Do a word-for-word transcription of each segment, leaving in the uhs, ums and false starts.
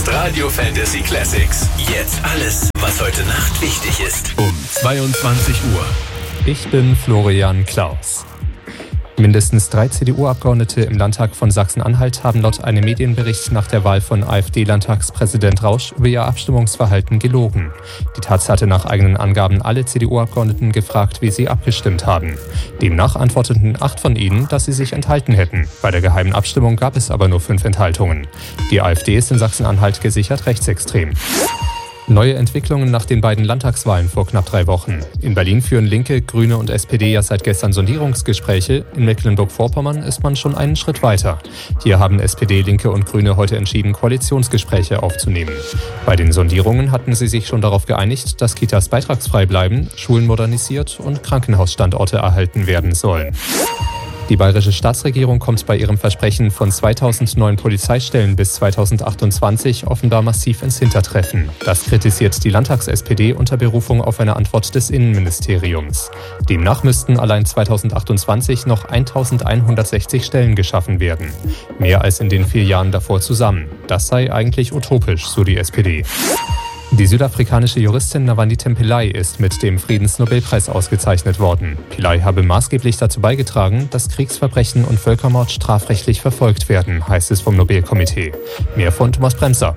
ist Radio Fantasy Classics. Jetzt alles, was heute Nacht wichtig ist. Um zweiundzwanzig Uhr. Ich bin Florian Klaus. Mindestens drei C D U-Abgeordnete im Landtag von Sachsen-Anhalt haben laut einem Medienbericht nach der Wahl von AfD-Landtagspräsident Rausch über ihr Abstimmungsverhalten gelogen. Die Taz hatte nach eigenen Angaben alle C D U-Abgeordneten gefragt, wie sie abgestimmt haben. Demnach antworteten acht von ihnen, dass sie sich enthalten hätten. Bei der geheimen Abstimmung gab es aber nur fünf Enthaltungen. Die AfD ist in Sachsen-Anhalt gesichert rechtsextrem. Neue Entwicklungen nach den beiden Landtagswahlen vor knapp drei Wochen. In Berlin führen Linke, Grüne und S P D ja seit gestern Sondierungsgespräche. In Mecklenburg-Vorpommern ist man schon einen Schritt weiter. Hier haben S P D, Linke und Grüne heute entschieden, Koalitionsgespräche aufzunehmen. Bei den Sondierungen hatten sie sich schon darauf geeinigt, dass Kitas beitragsfrei bleiben, Schulen modernisiert und Krankenhausstandorte erhalten werden sollen. Die bayerische Staatsregierung kommt bei ihrem Versprechen von zweitausend neuen Polizeistellen bis zweitausendachtundzwanzig offenbar massiv ins Hintertreffen. Das kritisiert die Landtags-S P D unter Berufung auf eine Antwort des Innenministeriums. Demnach müssten allein zweitausendachtundzwanzig noch eintausendeinhundertsechzig Stellen geschaffen werden. Mehr als in den vier Jahren davor zusammen. Das sei eigentlich utopisch, so die S P D. Die südafrikanische Juristin Nawandita Pillay ist mit dem Friedensnobelpreis ausgezeichnet worden. Pillay habe maßgeblich dazu beigetragen, dass Kriegsverbrechen und Völkermord strafrechtlich verfolgt werden, heißt es vom Nobelkomitee. Mehr von Thomas Bremser.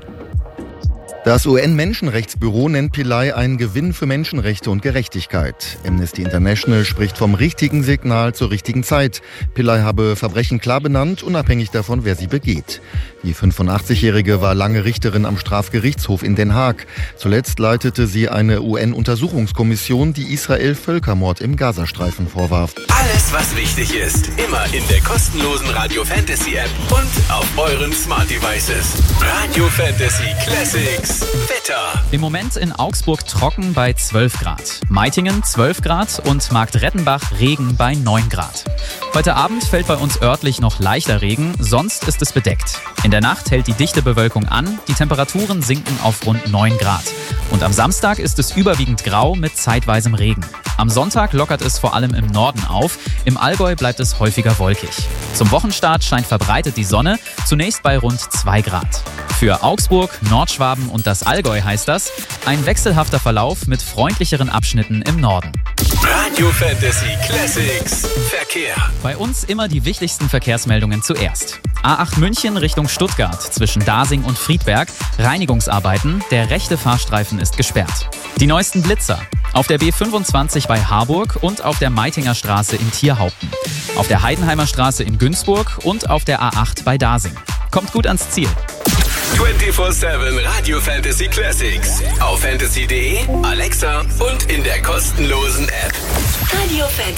Das U N-Menschenrechtsbüro nennt Pillay einen Gewinn für Menschenrechte und Gerechtigkeit. Amnesty International spricht vom richtigen Signal zur richtigen Zeit. Pillay habe Verbrechen klar benannt, unabhängig davon, wer sie begeht. Die fünfundachtzigjährige war lange Richterin am Strafgerichtshof in Den Haag. Zuletzt leitete sie eine U N-Untersuchungskommission, die Israel Völkermord im Gazastreifen vorwarf. Alles, was wichtig ist, immer in der kostenlosen Radio Fantasy App und auf euren Smart Devices. Radio Fantasy Classics. Wetter. Im Moment in Augsburg trocken bei zwölf Grad. Meitingen zwölf Grad und Marktrettenbach Regen bei neun Grad. Heute Abend fällt bei uns örtlich noch leichter Regen, sonst ist es bedeckt. In der Nacht hält die dichte Bewölkung an, die Temperaturen sinken auf rund neun Grad. Und am Samstag ist es überwiegend grau mit zeitweisem Regen. Am Sonntag lockert es vor allem im Norden auf, im Allgäu bleibt es häufiger wolkig. Zum Wochenstart scheint verbreitet die Sonne, zunächst bei rund zwei Grad. Für Augsburg, Nordschwaben und das Allgäu heißt das, ein wechselhafter Verlauf mit freundlicheren Abschnitten im Norden. Radio Fantasy Classics Verkehr. Bei uns immer die wichtigsten Verkehrsmeldungen zuerst. A acht München Richtung Stuttgart zwischen Dasing und Friedberg. Reinigungsarbeiten, der rechte Fahrstreifen ist gesperrt. Die neuesten Blitzer. Auf der B fünfundzwanzig bei Harburg und auf der Meitinger Straße in Thierhaupten. Auf der Heidenheimer Straße in Günzburg und auf der A acht bei Dasing. Kommt gut ans Ziel. vierundzwanzig sieben Radio Fantasy Classics. Auf fantasy punkt de, Alexa und in der kostenlosen App. Radio Fantasy.